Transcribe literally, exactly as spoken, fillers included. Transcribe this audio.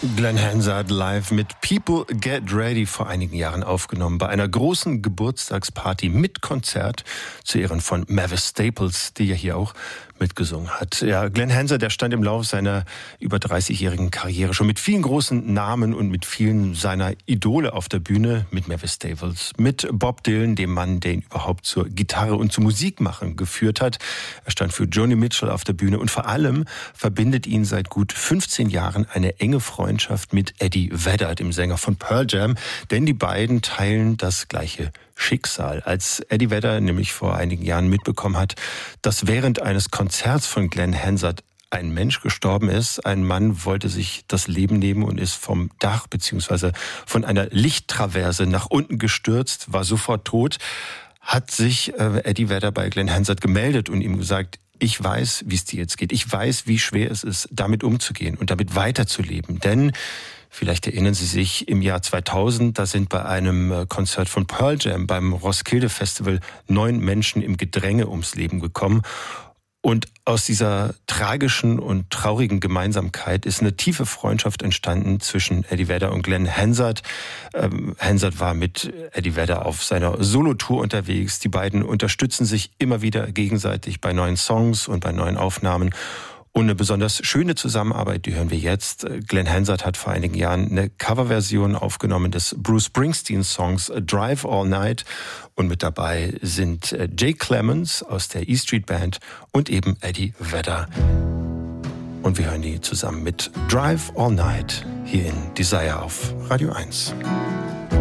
Glenn Hansard live mit People Get Ready vor einigen Jahren aufgenommen bei einer großen Geburtstagsparty mit Konzert zu Ehren von Mavis Staples, die ja hier auch mitgesungen hat. Ja, Glenn Hansard, der stand im Laufe seiner über dreißigjährigen Karriere schon mit vielen großen Namen und mit vielen seiner Idole auf der Bühne, mit Mavis Staples, mit Bob Dylan, dem Mann, der ihn überhaupt zur Gitarre und zum Musikmachen geführt hat. Er stand für Joni Mitchell auf der Bühne und vor allem verbindet ihn seit gut fünfzehn Jahren eine enge Freundschaft mit Eddie Vedder, dem Sänger von Pearl Jam, denn die beiden teilen das gleiche Schicksal. Als Eddie Vedder nämlich vor einigen Jahren mitbekommen hat, dass während eines Konzerts von Glenn Hansard ein Mensch gestorben ist, ein Mann wollte sich das Leben nehmen und ist vom Dach bzw. von einer Lichttraverse nach unten gestürzt, war sofort tot, hat sich äh, Eddie Vedder bei Glenn Hansard gemeldet und ihm gesagt: Ich weiß, wie es dir jetzt geht. Ich weiß, wie schwer es ist, damit umzugehen und damit weiterzuleben. Denn, vielleicht erinnern Sie sich, im Jahr zweitausend, da sind bei einem Konzert von Pearl Jam beim Roskilde Festival neun Menschen im Gedränge ums Leben gekommen. Und aus dieser tragischen und traurigen Gemeinsamkeit ist eine tiefe Freundschaft entstanden zwischen Eddie Vedder und Glenn Hansard. Ähm, Hansard war mit Eddie Vedder auf seiner Solotour unterwegs. Die beiden unterstützen sich immer wieder gegenseitig bei neuen Songs und bei neuen Aufnahmen. Und eine besonders schöne Zusammenarbeit, die hören wir jetzt. Glenn Hansard hat vor einigen Jahren eine Coverversion aufgenommen des Bruce Springsteen-Songs Drive All Night. Und mit dabei sind Jay Clemens aus der E Street Band und eben Eddie Vedder. Und wir hören die zusammen mit Drive All Night hier in Desire auf Radio eins.